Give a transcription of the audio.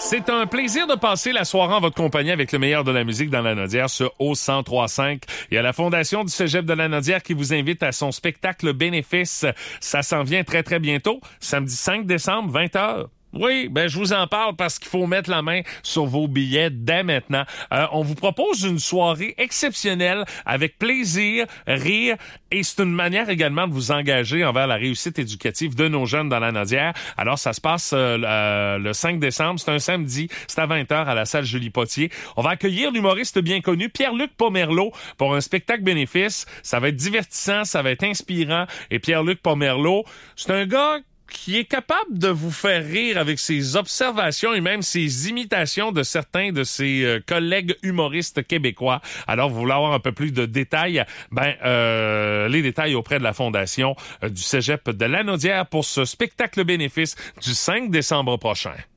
C'est un plaisir de passer la soirée en votre compagnie avec le meilleur de la musique dans la Naudière sur O1035. Il y a la Fondation du Cégep de la Naudière qui vous invite à son spectacle bénéfice. Ça s'en vient très, très bientôt. Samedi 5 décembre, 20h. Oui, je vous en parle parce qu'il faut mettre la main sur vos billets dès maintenant. On vous propose une soirée exceptionnelle avec plaisir, rire et c'est une manière également de vous engager envers la réussite éducative de nos jeunes dans la Naudière. Alors, ça se passe le 5 décembre, c'est un samedi, c'est à 20h à la salle Julie Potier. On va accueillir l'humoriste bien connu Pierre-Luc Pomerleau pour un spectacle bénéfice. Ça va être divertissant, ça va être inspirant et Pierre-Luc Pomerleau, c'est un gars qui est capable de vous faire rire avec ses observations et même ses imitations de certains de ses collègues humoristes québécois. Alors, vous voulez avoir un peu plus de détails? Les détails auprès de la Fondation du Cégep de la Naudière pour ce spectacle bénéfice du 5 décembre prochain.